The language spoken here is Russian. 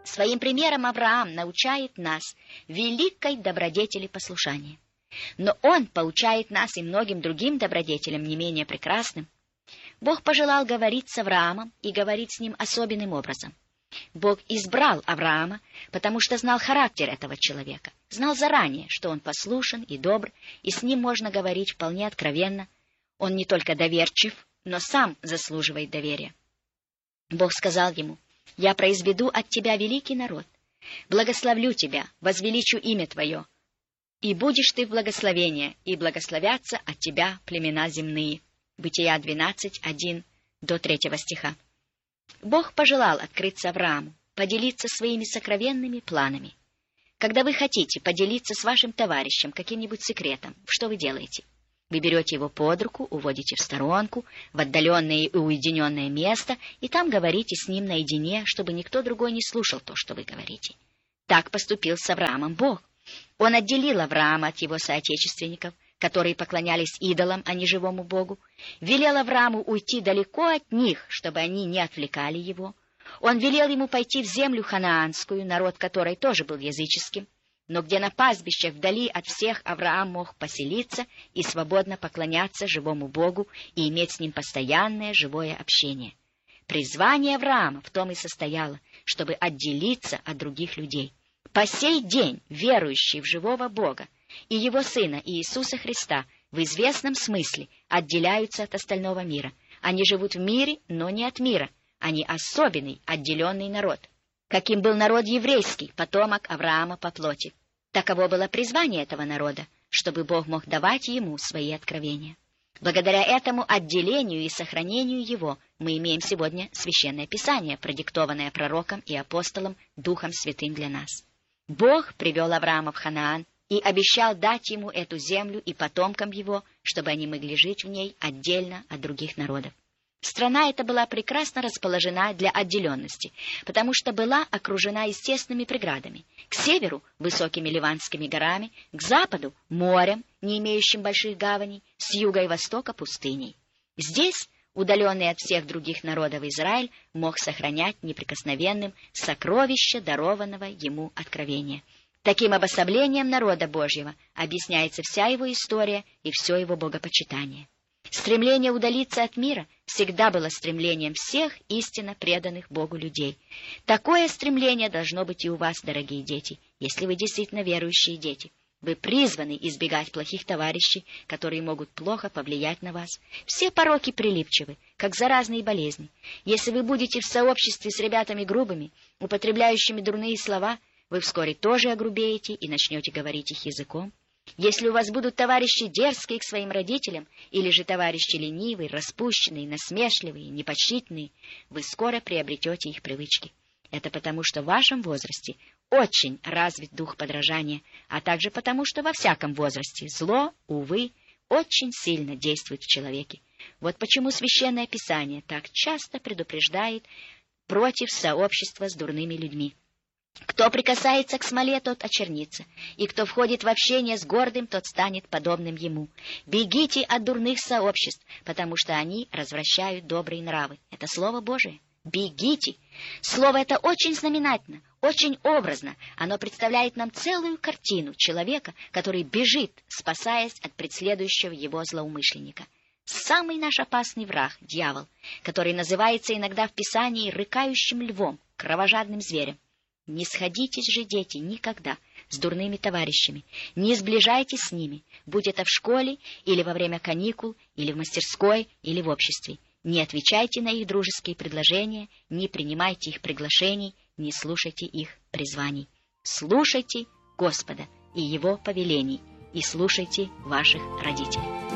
Своим примером Авраам научает нас великой добродетели послушания. Но он поучает нас и многим другим добродетелям не менее прекрасным. Бог пожелал говорить с Авраамом и говорить с ним особенным образом. Бог избрал Авраама, потому что знал характер этого человека, знал заранее, что он послушен и добр, и с ним можно говорить вполне откровенно. Он не только доверчив, но сам заслуживает доверия. Бог сказал ему: «Я произведу от тебя великий народ, благословлю тебя, возвеличу имя твое, и будешь ты в благословении, и благословятся от тебя племена земные». Бытия 12, 1 до 3 стиха. Бог пожелал открыться Аврааму, поделиться своими сокровенными планами. Когда вы хотите поделиться с вашим товарищем каким-нибудь секретом, что вы делаете? Вы берете его под руку, уводите в сторонку, в отдаленное и уединенное место, и там говорите с ним наедине, чтобы никто другой не слушал то, что вы говорите. Так поступил с Авраамом Бог. Он отделил Авраама от его соотечественников, которые поклонялись идолам, а не живому Богу, велел Аврааму уйти далеко от них, чтобы они не отвлекали его. Он велел ему пойти в землю ханаанскую, народ которой тоже был языческим, но где на пастбищах вдали от всех Авраам мог поселиться и свободно поклоняться живому Богу и иметь с ним постоянное живое общение. Призвание Авраама в том и состояло, чтобы отделиться от других людей. По сей день верующие в живого Бога и Его Сына Иисуса Христа в известном смысле отделяются от остального мира. Они живут в мире, но не от мира. Они особенный, отделенный народ. Каким был народ еврейский, потомок Авраама по плоти. Таково было призвание этого народа, чтобы Бог мог давать ему свои откровения. Благодаря этому отделению и сохранению его мы имеем сегодня Священное Писание, продиктованное пророком и апостолом Духом Святым для нас. Бог привел Авраама в Ханаан и обещал дать ему эту землю и потомкам его, чтобы они могли жить в ней отдельно от других народов. Страна эта была прекрасно расположена для отделенности, потому что была окружена естественными преградами. К северу — высокими Ливанскими горами, к западу — морем, не имеющим больших гаваней, с юга и востока — пустыней. Здесь, удаленный от всех других народов, Израиль мог сохранять неприкосновенным сокровище дарованного ему откровения. Таким обособлением народа Божьего объясняется вся его история и все его богопочитание. Стремление удалиться от мира всегда было стремлением всех истинно преданных Богу людей. Такое стремление должно быть и у вас, дорогие дети, если вы действительно верующие дети. Вы призваны избегать плохих товарищей, которые могут плохо повлиять на вас. Все пороки прилипчивы, как заразные болезни. Если вы будете в сообществе с ребятами грубыми, употребляющими дурные слова, вы вскоре тоже огрубеете и начнете говорить их языком. Если у вас будут товарищи дерзкие к своим родителям, или же товарищи ленивые, распущенные, насмешливые, непочтительные, вы скоро приобретете их привычки. Это потому, что в вашем возрасте очень развит дух подражания, а также потому, что во всяком возрасте зло, увы, очень сильно действует в человеке. Вот почему Священное Писание так часто предупреждает против сообщества с дурными людьми. Кто прикасается к смоле, тот очернится, и кто входит в общение с гордым, тот станет подобным ему. Бегите от дурных сообществ, потому что они развращают добрые нравы. Это Слово Божие. Бегите! Слово это очень знаменательно, очень образно. Оно представляет нам целую картину человека, который бежит, спасаясь от преследующего его злоумышленника. Самый наш опасный враг — дьявол, который называется иногда в Писании рыкающим львом, кровожадным зверем. Не сходитесь же, дети, никогда с дурными товарищами, не сближайтесь с ними, будь это в школе, или во время каникул, или в мастерской, или в обществе. Не отвечайте на их дружеские предложения, не принимайте их приглашений, не слушайте их призваний. Слушайте Господа и Его повелений, и слушайте ваших родителей.